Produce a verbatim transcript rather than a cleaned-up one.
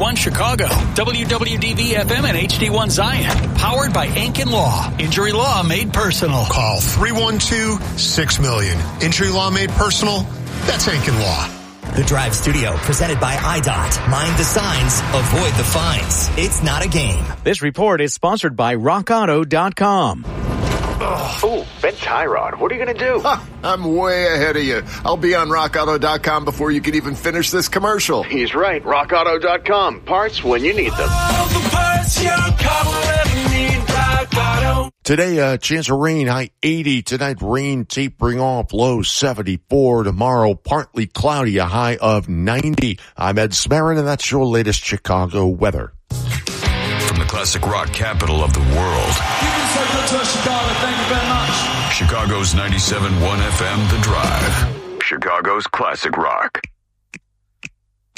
one Chicago, W W D B F M and H D one Zion. Powered by Ankin Law. Injury law made personal. Call three one two, six million. Injury law made personal? That's Ankin Law. The Drive Studio, presented by I D O T. Mind the signs, avoid the fines. It's not a game. This report is sponsored by rock auto dot com. Oh, Ben Tyrod, what are you going to do? Huh, I'm way ahead of you. I'll be on rock auto dot com before you can even finish this commercial. He's right, rock auto dot com. Parts when you need them. All the parts your car will ever need, Rock Auto. Today, uh, chance of rain, high eighty. Tonight, rain tapering off, low seventy-four. Tomorrow, partly cloudy, a high of ninety. I'm Ed Smarin, and that's your latest Chicago weather. From the classic rock capital of the world. You've been so good to us, Chicago. Thank you very much. Chicago's ninety-seven point one F M, The Drive. Chicago's classic rock.